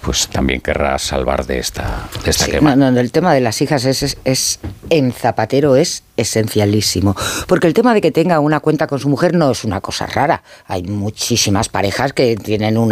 pues también querrá salvar de esta Sí, quema. no, el tema de las hijas es en Zapatero es esencialísimo, porque el tema de que tenga una cuenta con su mujer no es una cosa rara. Hay muchísimas parejas que tienen